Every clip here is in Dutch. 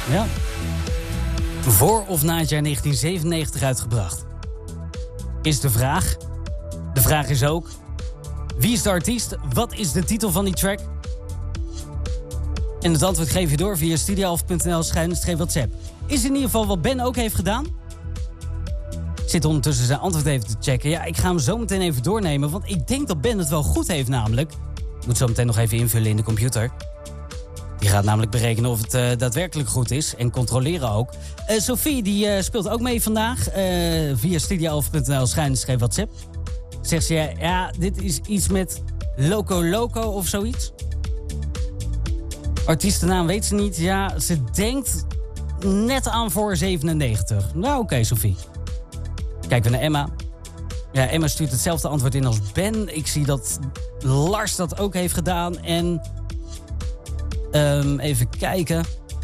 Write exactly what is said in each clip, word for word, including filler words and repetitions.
Ja. Voor of na het jaar negentien zevenennegentig uitgebracht? Is de vraag. De vraag is ook... Wie is de artiest? Wat is de titel van die track? En het antwoord geef je door via studioalf punt n l schuine WhatsApp. Is in ieder geval wat Ben ook heeft gedaan? Ik zit ondertussen zijn antwoord even te checken. Ja, ik ga hem zo meteen even doornemen, want ik denk dat Ben het wel goed heeft namelijk. Ik moet zo meteen nog even invullen in de computer. Die gaat namelijk berekenen of het uh, daadwerkelijk goed is en controleren ook. Uh, Sophie die uh, speelt ook mee vandaag uh, via studioalf punt n l schuine WhatsApp. Zegt ze, ja, dit is iets met Loco Loco of zoiets. Artiestennaam weet ze niet. Ja, ze denkt net aan voor zevenennegentig. Nou, oké, okay, Sophie. Kijken we naar Emma. Ja, Emma stuurt hetzelfde antwoord in als Ben. Ik zie dat Lars dat ook heeft gedaan. En um, even kijken.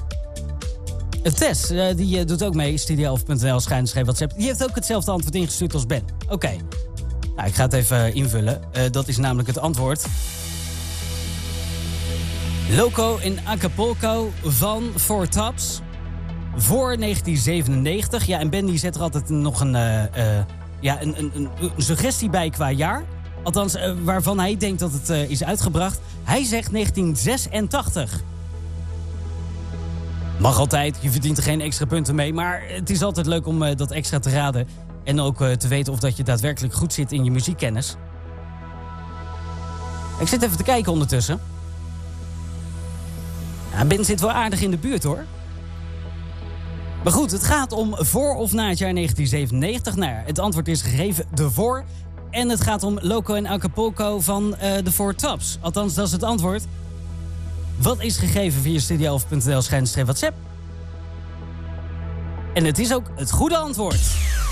Tess, uh, die uh, doet ook mee. studioalf punt n l schuine WhatsApp. Die heeft ook hetzelfde antwoord ingestuurd als Ben. Oké. Okay. Nou, ik ga het even invullen. Uh, dat is namelijk het antwoord. Loco in Acapulco van Four Tops. Voor negentien zevenennegentig. Ja, en Ben die zet er altijd nog een, uh, uh, ja, een, een, een, een suggestie bij qua jaar. Althans, uh, waarvan hij denkt dat het uh, is uitgebracht. Hij zegt negentien zesentachtig. Mag altijd, je verdient er geen extra punten mee. Maar het is altijd leuk om uh, dat extra te raden. En ook uh, te weten of dat je daadwerkelijk goed zit in je muziekkennis. Ik zit even te kijken ondertussen. Ja, Ben zit wel aardig in de buurt, hoor. Maar goed, het gaat om voor of na het jaar negentien zevenennegentig. Nou ja, het antwoord is gegeven de voor. En het gaat om Loco en Acapulco van uh, de Four Tops. Althans, dat is het antwoord. Wat is gegeven via studioalf punt n l schuine WhatsApp? En het is ook het goede antwoord.